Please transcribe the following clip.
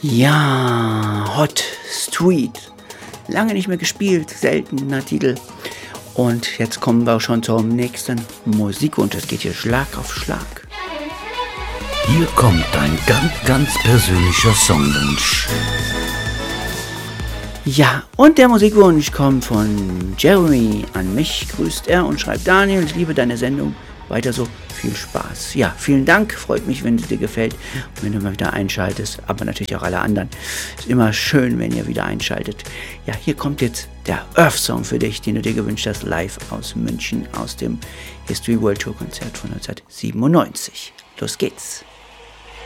Ja, Hot Street. Lange nicht mehr gespielt, seltener Titel. Und jetzt kommen wir schon zum nächsten Musik und es geht hier Schlag auf Schlag. Hier kommt ein ganz persönlicher Songwunsch. Ja, und der Musikwunsch kommt von Jeremy an mich. Grüßt er und schreibt: Daniel, ich liebe deine Sendung. Weiter so, viel Spaß. Ja, vielen Dank, freut mich, wenn es dir gefällt und wenn du mal wieder einschaltest, aber natürlich auch alle anderen. Ist immer schön, wenn ihr wieder einschaltet. Ja, hier kommt jetzt der Earth-Song für dich, den du dir gewünscht hast, live aus München, aus dem History World Tour Konzert von 1997. Los geht's.